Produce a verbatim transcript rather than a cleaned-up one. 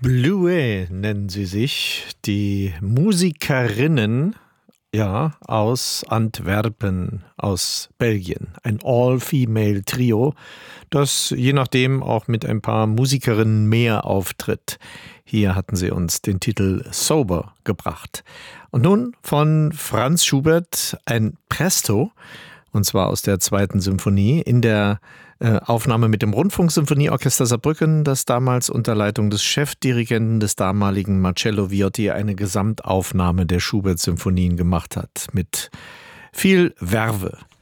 Bluet nennen sie sich, die Musikerinnen, ja, aus Antwerpen, aus Belgien. Ein All-Female-Trio, das je nachdem auch mit ein paar Musikerinnen mehr auftritt. Hier hatten sie uns den Titel Sober gebracht. Und nun von Franz Schubert ein Presto, und zwar aus der zweiten Symphonie, in der äh, Aufnahme mit dem Rundfunksymphonieorchester Saarbrücken, das damals unter Leitung des Chefdirigenten des damaligen Marcello Viotti eine Gesamtaufnahme der Schubert-Symphonien gemacht hat, mit viel Verve.